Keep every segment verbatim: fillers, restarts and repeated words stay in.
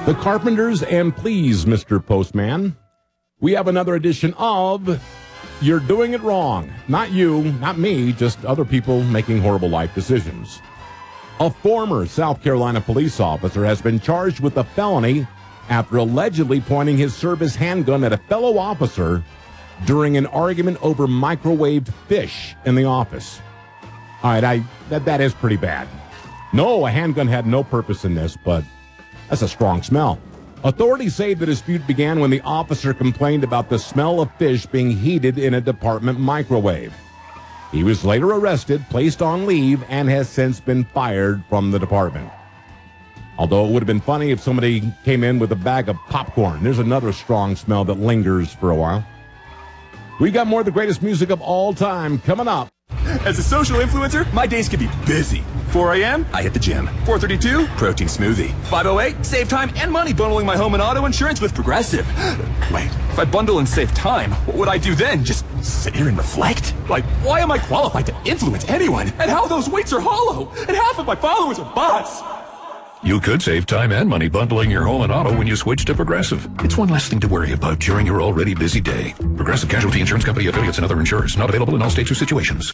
The Carpenters, and please, Mister Postman, we have another edition of You're Doing It Wrong. Not you, not me, just other people making horrible life decisions. A former South Carolina police officer has been charged with a felony after allegedly pointing his service handgun at a fellow officer during an argument over microwaved fish in the office. All right, I that, that is pretty bad. No, a handgun had no purpose in this, but that's a strong smell. Authorities say the dispute began when the officer complained about the smell of fish being heated in a department microwave. He was later arrested, placed on leave, and has since been fired from the department. Although it would have been funny if somebody came in with a bag of popcorn. There's another strong smell that lingers for a while. We got more of the greatest music of all time coming up. As a social influencer, my days can be busy. four a.m., I hit the gym. four thirty-two, protein smoothie. five oh eight, save time and money bundling my home and auto insurance with Progressive. Wait, if I bundle and save time, what would I do then? Just sit here and reflect? Like, why am I qualified to influence anyone? And how those weights are hollow? And half of my followers are bots. You could save time and money bundling your home and auto when you switch to Progressive. It's one less thing to worry about during your already busy day. Progressive Casualty Insurance Company affiliates and other insurers. Not available in all states or situations.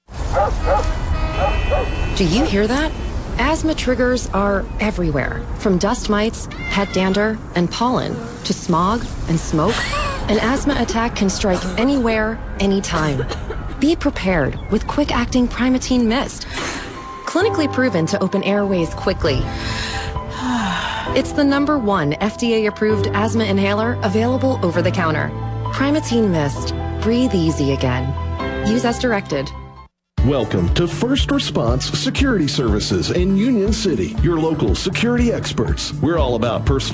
Do you hear that? Asthma triggers are everywhere. From dust mites, pet dander, and pollen, to smog and smoke. An asthma attack can strike anywhere, anytime. Be prepared with quick-acting Primatene Mist. Clinically proven to open airways quickly. It's the number one F D A-approved asthma inhaler available over the counter. Primatene Mist. Breathe easy again. Use as directed. Welcome to First Response Security Services in Union City, your local security experts. We're all about personal